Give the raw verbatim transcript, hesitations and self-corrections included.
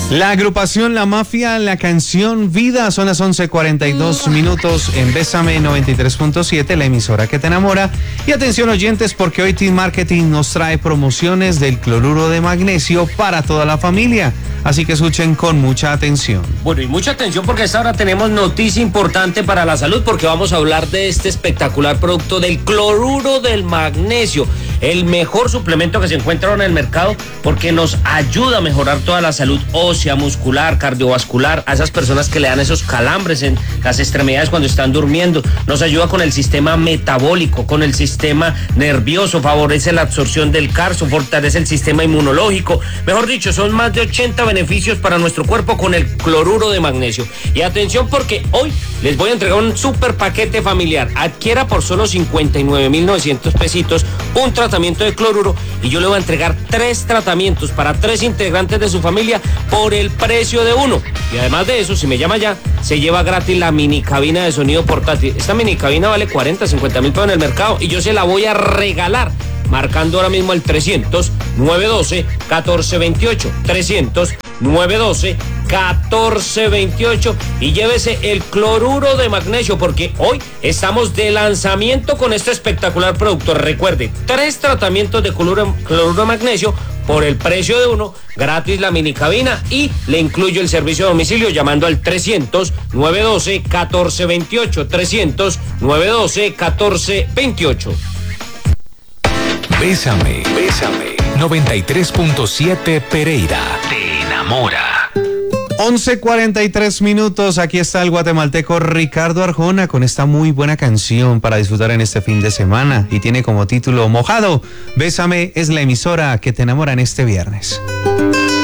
La agrupación La Mafia, la canción Vida, son las once cuarenta y dos minutos en Bésame noventa y tres punto siete, la emisora que te enamora. Y atención oyentes, porque hoy Team Marketing nos trae promociones del cloruro de magnesio para toda la familia. Así que escuchen con mucha atención. Bueno, y mucha atención porque a esta hora tenemos noticia importante para la salud, porque vamos a hablar de este espectacular producto del cloruro del magnesio, el mejor suplemento que se encuentra en el mercado, porque nos ayuda a mejorar toda la salud ósea, muscular, cardiovascular, a esas personas que le dan esos calambres en las extremidades cuando están durmiendo. Nos ayuda con el sistema metabólico, con el sistema nervioso, favorece la absorción del calcio, fortalece el sistema inmunológico. Mejor dicho, son más de ochenta beneficios para nuestro cuerpo con el cloruro de magnesio. Y atención, porque hoy les voy a entregar un super paquete familiar. Adquiera por solo cincuenta y nueve mil novecientos pesitos un tratamiento de cloruro, y yo le voy a entregar tres tratamientos para tres integrantes de su familia por el precio de uno. Y además de eso, si me llama ya, se lleva gratis la mini cabina de sonido portátil. Esta mini cabina vale cuarenta, cincuenta mil pesos en el mercado, y yo se la voy a regalar marcando ahora mismo el trescientos, novecientos doce, catorce veintiocho, trescientos, novecientos doce, catorce veintiocho, y llévese el cloruro de magnesio, porque hoy estamos de lanzamiento con este espectacular producto. Recuerde, tres tratamientos de cloruro, cloruro de magnesio por el precio de uno, gratis la mini cabina, y le incluyo el servicio de domicilio llamando al trescientos, novecientos doce, catorce veintiocho, trescientos, novecientos doce, catorce veintiocho. Bésame, Bésame. noventa y tres punto siete Pereira. Te enamora. once cuarenta y tres minutos, aquí está el guatemalteco Ricardo Arjona con esta muy buena canción para disfrutar en este fin de semana, y tiene como título Mojado. Bésame es la emisora que te enamora en este viernes.